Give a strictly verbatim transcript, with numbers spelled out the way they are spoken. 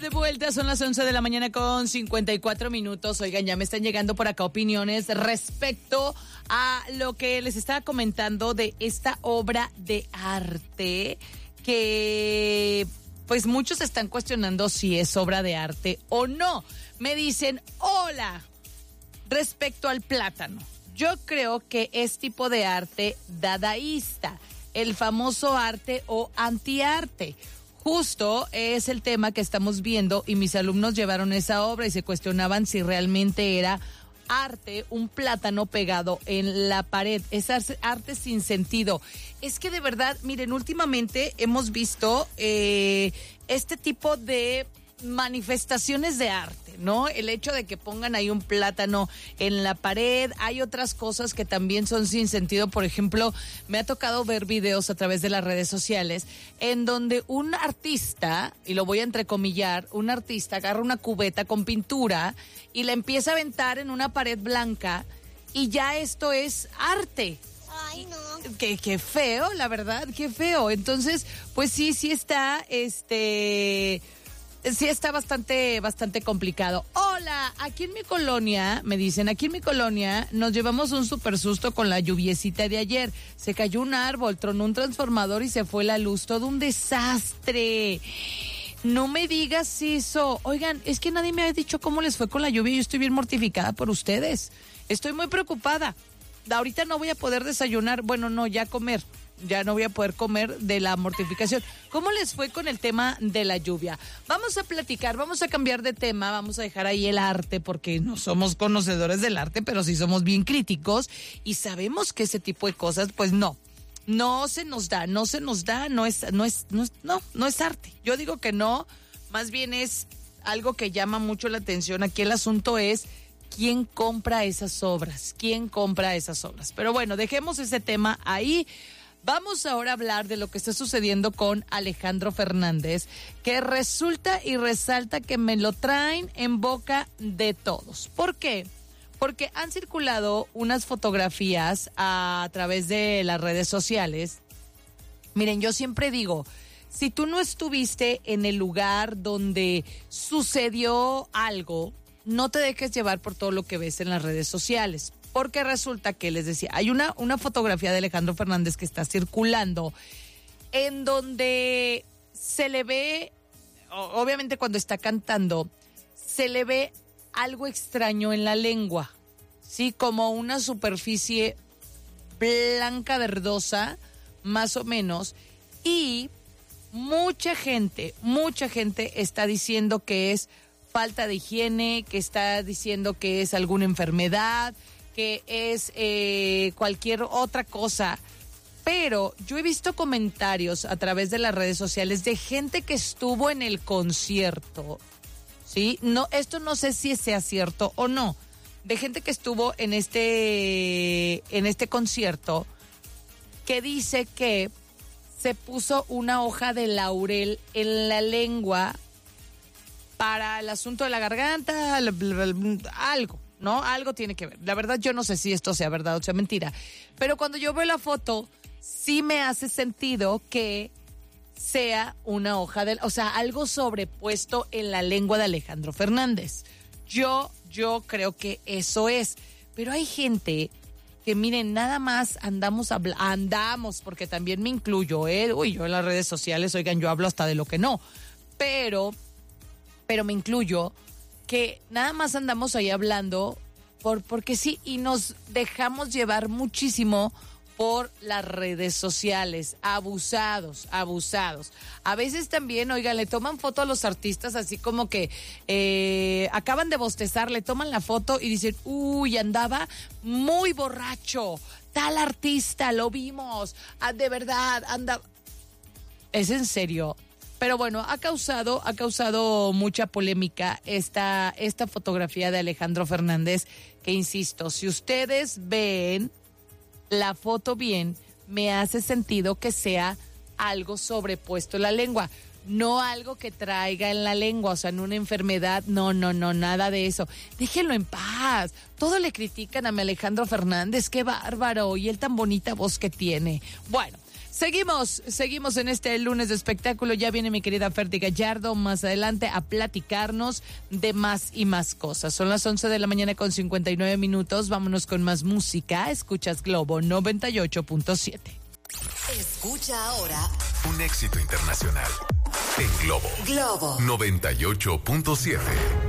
De vuelta, son las once de la mañana con cincuenta y cuatro minutos. Oigan, ya me están llegando por acá opiniones respecto a lo que les estaba comentando de esta obra de arte que pues muchos están cuestionando si es obra de arte o no. Me dicen, hola, respecto al plátano, yo creo que es tipo de arte dadaísta, el famoso arte o antiarte. Justo es el tema que estamos viendo y mis alumnos llevaron esa obra y se cuestionaban si realmente era arte, un plátano pegado en la pared. Es arte sin sentido. Es que de verdad, miren, últimamente hemos visto eh, este tipo de manifestaciones de arte, ¿no? El hecho de que pongan ahí un plátano en la pared. Hay otras cosas que también son sin sentido. Por ejemplo, me ha tocado ver videos a través de las redes sociales en donde un artista, y lo voy a entrecomillar, un artista agarra una cubeta con pintura y la empieza a aventar en una pared blanca y ya esto es arte. Ay, no. Qué, qué feo, la verdad, qué feo. Entonces, pues sí, sí está, este... Sí está bastante, bastante complicado. Hola, aquí en mi colonia, me dicen, aquí en mi colonia nos llevamos un super susto con la lluviecita de ayer. Se cayó un árbol, tronó un transformador y se fue la luz. Todo un desastre. No me digas eso. Oigan, es que nadie me ha dicho cómo les fue con la lluvia. Yo estoy bien mortificada por ustedes. Estoy muy preocupada. Ahorita no voy a poder desayunar. Bueno, no, ya comer. Ya no voy a poder comer de la mortificación. ¿Cómo les fue con el tema de la lluvia? Vamos a platicar, vamos a cambiar de tema, vamos a dejar ahí el arte porque no somos conocedores del arte, pero sí somos bien críticos y sabemos que ese tipo de cosas, pues no, no se nos da, no se nos da, no es, no es, no es, no, no es arte. Yo digo que no, más bien es algo que llama mucho la atención. Aquí el asunto es ¿quién compra esas obras? ¿Quién compra esas obras? Pero bueno, dejemos ese tema ahí. Vamos ahora a hablar de lo que está sucediendo con Alejandro Fernández, que resulta y resalta que me lo traen en boca de todos. ¿Por qué? Porque han circulado unas fotografías a, a través de las redes sociales. Miren, yo siempre digo, si tú no estuviste en el lugar donde sucedió algo, no te dejes llevar por todo lo que ves en las redes sociales. Porque resulta que, les decía, hay una, una fotografía de Alejandro Fernández que está circulando en donde se le ve, obviamente cuando está cantando, se le ve algo extraño en la lengua, ¿sí? Como una superficie blanca verdosa, más o menos, y mucha gente, mucha gente está diciendo que es falta de higiene, que está diciendo que es alguna enfermedad, que es eh, cualquier otra cosa, pero yo he visto comentarios a través de las redes sociales de gente que estuvo en el concierto, ¿sí? No, esto no sé si sea cierto o no, de gente que estuvo en este, en este concierto, que dice que se puso una hoja de laurel en la lengua para el asunto de la garganta, algo. ¿No? Algo tiene que ver. La verdad, yo no sé si esto sea verdad o sea mentira. Pero cuando yo veo la foto, sí me hace sentido que sea una hoja de... O sea, algo sobrepuesto en la lengua de Alejandro Fernández. Yo, yo creo que eso es. Pero hay gente que, miren, nada más andamos, habla- andamos, porque también me incluyo, ¿eh? Uy, yo en las redes sociales, oigan, yo hablo hasta de lo que no. Pero, pero me incluyo... que nada más andamos ahí hablando por porque sí y nos dejamos llevar muchísimo por las redes sociales, abusados, abusados. A veces también, oigan, le toman foto a los artistas así como que eh, acaban de bostezar, le toman la foto y dicen, uy, andaba muy borracho, tal artista, lo vimos, ah, de verdad, anda. ¿Es en serio? Pero bueno, ha causado, ha causado mucha polémica esta, esta fotografía de Alejandro Fernández, que insisto, si ustedes ven la foto bien, me hace sentido que sea algo sobrepuesto en la lengua, no algo que traiga en la lengua, o sea, no una enfermedad, no, no, no, nada de eso. Déjenlo en paz. Todo le critican a mi Alejandro Fernández, qué bárbaro, y él tan bonita voz que tiene. Bueno. Seguimos, seguimos en este lunes de espectáculo. Ya viene mi querida Ferdy Gallardo más adelante a platicarnos de más y más cosas. Son las once de la mañana con cincuenta y nueve minutos. Vámonos con más música. Escuchas Globo noventa y ocho punto siete. Escucha ahora un éxito internacional en Globo. Globo noventa y ocho punto siete.